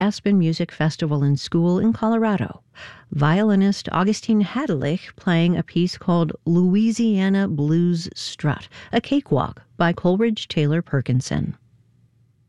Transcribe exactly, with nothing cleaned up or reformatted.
Aspen Music Festival and School in Colorado. Violinist Augustine Hadelich playing a piece called Louisiana Blues Strut, a cakewalk by Coleridge Taylor Perkinson.